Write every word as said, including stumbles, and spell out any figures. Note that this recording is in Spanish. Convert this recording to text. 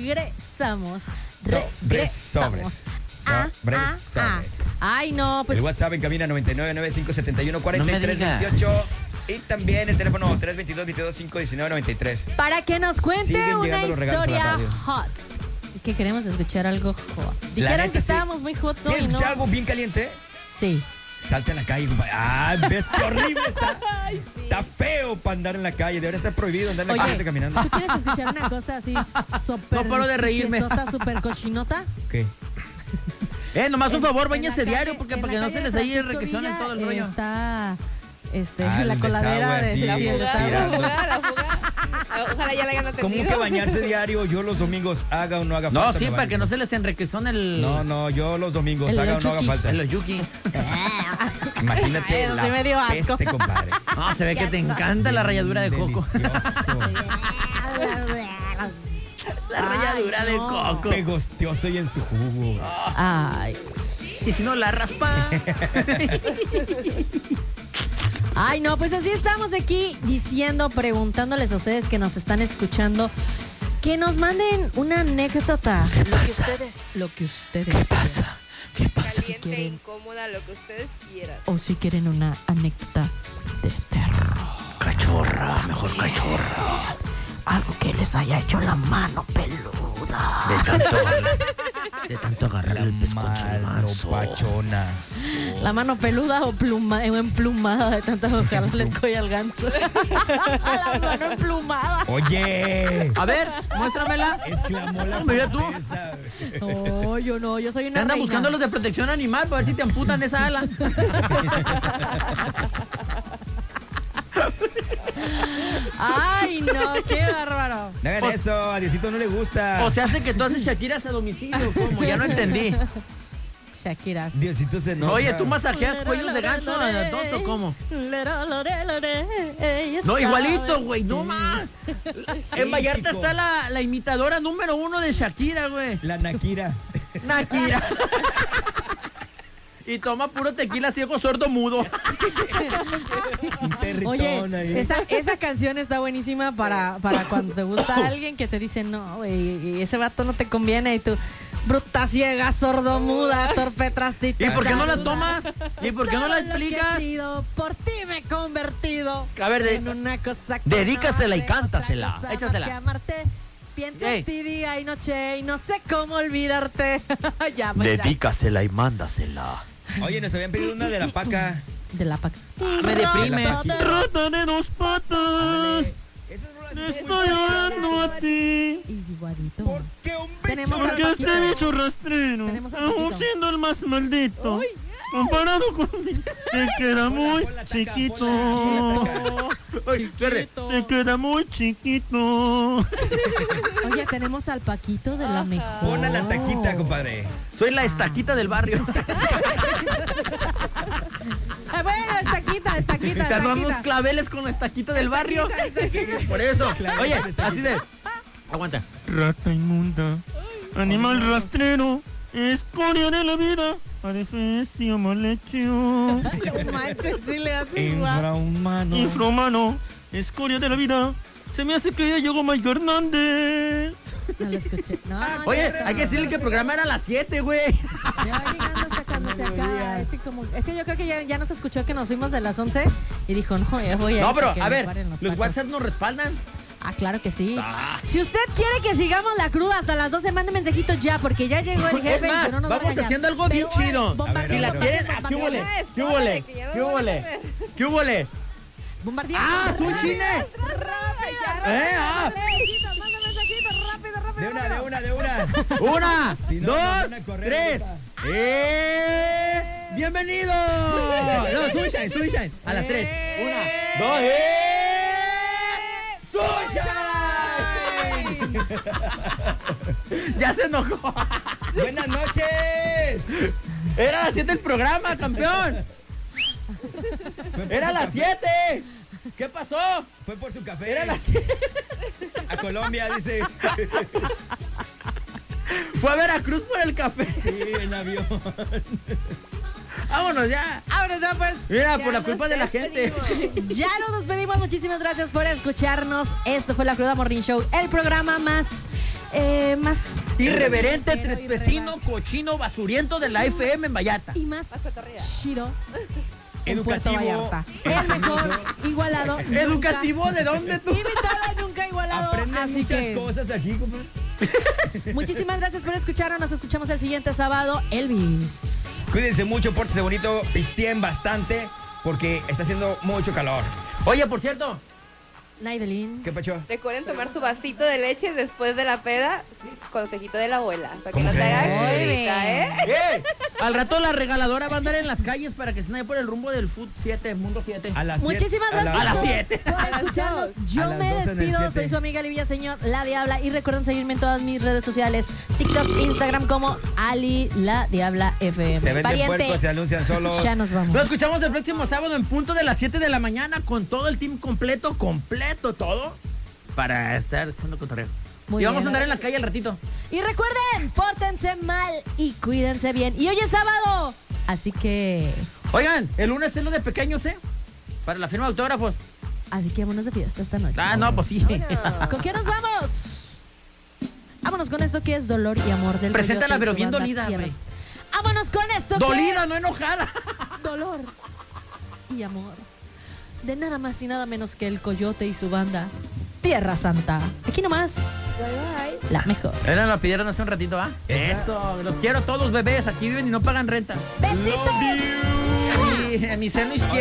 regresamos. Regresamos. Ah, Sobres, ah, sobres. ah. Ay, no, pues. El WhatsApp en cabina nueve nueve nueve cinco siete uno cuatro tres dos ocho. Y también el teléfono tres dos dos, veintidós cinco diecinueve noventa y tres. Para que nos cuente Siguen una llegando los regalos a la historia radio. hot. Que queremos escuchar algo hot. La Dijeron neta, que sí. estábamos muy hot hoy, ¿Quieres ¿no? escuchar algo bien caliente? Sí. Salte a la calle, compadre. Ah, ves qué horrible está. Ay, sí. Está feo para andar en la calle. Debería estar prohibido andar en la Oye, calle caminando. ¿tú quieres escuchar una cosa así súper No paro de reírme. suciesota, súper cochinota? ¿Qué? Eh, nomás un En- favor, en bañese la diario calle- porque en para la que no calle se les de ahí Francisco requesón en Villa, todo el rollo. Está este, Ah, la el coladera desagüe, de así, sí, el la desagüe. fuga, la fuga. Ojalá ya la hayan atendido. ¿Cómo que bañarse diario? Yo los domingos haga o no haga No, falta. sí, me para baño. que no se les enrequesón el... No, no, yo los domingos El haga o no haga yuki. falta. El yuki. Imagínate Ay, eso la sí me dio asco. peste, compadre. No, se ve que te encanta la ralladura de coco. Delicioso. La ralladura Ay, de no. coco. Pegostioso y en su jugo. Ay. Y si no la raspa. Ay, no, pues así estamos aquí diciendo, preguntándoles a ustedes que nos están escuchando, que nos manden una anécdota. Lo que ustedes, lo que ustedes ¿Qué pasa? ¿Qué pasa? Caliente, quieren. incómoda, lo que ustedes quieran. O si quieren una anécdota de terror. Cachorra, mejor cachorra. Algo que les haya hecho la mano peluda. De tanto agarrar, de tanto agarrar La el pescuezo mano pachona. La mano peluda o pluma, o emplumada de tanto jalarle el cuello al ganso. La mano emplumada. Oye. A ver, muéstramela. Exclamó la Mira tú. princesa. No, yo no, yo soy Te una andan reina. buscando los de protección animal para ver si te amputan esa ala. Ay, no, qué bárbaro. No hagan O- eso, a Diosito no le gusta. O se hace que tú haces Shakiras a domicilio, ¿cómo? Ya no entendí. Shakira. Diosito se enoja. Oye, ¿tú masajeas cuellos de ganso a dos o cómo? No, igualito, güey, no más. En Vallarta Idéntico. está la, la imitadora número uno de Shakira, güey. La Nakira. Nakira. Y toma puro tequila ciego, sordo, mudo. Un territón Oye, ahí. esa, esa canción está buenísima para, para cuando te gusta alguien que te dice, no, güey, ese vato no te conviene y tú, bruta ciega, sordomuda, torpe trastita. ¿Y por qué no la tomas? ¿Y por qué no la Todo lo que he explicas? sido, por ti me he convertido A ver, de- en una cosa que dedícasela y no hace otra cántasela. cosa más Échasela. que amarte. Pienso Ey. en ti día y noche y no sé cómo olvidarte. Ya, pues, ya. Dedícasela y mándasela. Oye, nos habían pedido una de la paca. De la paca. Me deprime. La Paquita. Rata de dos patas. Esas rolas sí Estoy están llorando a ti. Igualito. ¿Por qué un bicho? Tenemos al Porque Paquito. este bicho rastrero, Tenemos al aún Paquito. siendo el más maldito, comparado conmigo, te queda muy Pon la taca, chiquito. pon la taca. Ay, espere, te queda muy chiquito. Oye, tenemos al Paquito de la mejor. Pon a la taquita, compadre. Soy la estaquita del barrio. Ah, bueno, estaquita, estaquita, Te armamos estaquita. claveles con la estaquita del barrio. Por eso. Oye, así de. Aguanta. Rata inmunda, animal rastrero, escoria de la vida, adefesio mal hecho. No manches, sí le hace igual. Infrahumano. Infrahumano, escoria de la vida. Se me hace que ya llegó Mike Hernández. No lo escuché. No, no, Oye, no, hay que decirle que el programa era a las siete, güey. Ya va llegando hasta cuando se acaba. Es que, como, es que yo creo que ya, ya nos escuchó que nos fuimos de las once y dijo, no, ya voy a No, ir pero porque a me ver, paren los los tacos. WhatsApp nos respaldan. Ah, claro que sí. Si usted quiere que sigamos la cruda hasta las doce, mande mensajito ya, porque ya llegó el jefe Es más, y no nos va a vamos regañar. haciendo algo bien Pero, chido. bombardeando, Si la quieren, ¿qué bombardeando, huele? bombardeando. ¿Qué huele? Que ya no ¿Qué me huele? vuelve. ¿Qué huele? bombardeando. ¡Ah, es un chine! ¡Eh, ah! Manda mensajito, rápido, rápido. De una, de una, de una. Una, Si no, nos dos, van a correr tres. ahorita. ¡Eh! ¡Bienvenido! No, Sunshine, Sunshine. A las tres. Una, dos, ¡eh! ¡Sunshine! Ya se enojó. Buenas noches. Era a las siete el programa, campeón. Era a las siete. ¿Qué pasó? Fue por su café. Era a las A Colombia, dice. Fue a Veracruz por el café. Sí, en avión. Vámonos ya. Ahora ya pues. Mira, ya por la nos culpa de la gente. Ya nos despedimos. Muchísimas gracias por escucharnos. Esto fue La Cruda Morning Show, el programa más eh, más... Irreverente, ligero, trespecino, irreverente. cochino, basuriento de la F M en Vallarta. Y más Más cotorrea. chido. En Puerto Educativo, Vallarta. El mejor igualado. nunca- ¿Educativo de dónde tú? Invitado nunca igualado. Aprenden así muchas que cosas aquí, compadre. muchísimas gracias por escucharnos. Nos escuchamos el siguiente sábado. Elvis. Cuídense mucho, pórtense bonito, pisteen bastante, porque está haciendo mucho calor. Oye, por cierto, Naidelin. ¿Qué pacho? Recuerden tomar su vasito de leche después de la peda. Consejito de la abuela. Para que ¿Cómo no te hagas crees? crudita, ¿eh? ¿qué? Al rato la regaladora va a andar en las calles para que se nadie por el rumbo del Food siete, Mundo siete. A las Muchísimas siete- gracias. A las por- siete. por A las escucharnos. dos. Yo A las me dos en el despido. siete. Soy su amiga Livia Señor, La Diabla. Y recuerden seguirme en todas mis redes sociales: TikTok, Instagram como Ali La Diabla F M. Se venden Pariente, puercos, se anuncian solos. ya nos vamos. Nos escuchamos el próximo sábado en punto de las siete de la mañana con todo el team completo, completo todo, para estar echando cotorreo. Muy y vamos bien. a andar en la calle al ratito. Y recuerden, pórtense mal y cuídense bien. Y hoy es sábado, así que... Oigan, el lunes es lo de pequeños, ¿eh? Para la firma de autógrafos. Así que vámonos de fiesta esta noche. Ah, no, pues sí. ¿Con qué nos vamos? Vámonos con esto que es Dolor y Amor del Preséntala, Coyote y pero su bien banda dolida, Tierras. güey. Vámonos con esto que Dolida, es no enojada. Dolor y Amor de nada más y nada menos que el Coyote y su banda Tierra Santa. Aquí nomás, Bye, bye. la mejor. Era, lo pidieron hace un ratito, ¿ah? Eso, los quiero a todos, bebés. Aquí viven y no pagan renta. ¡Besitos! Mi, mi seno izquierdo.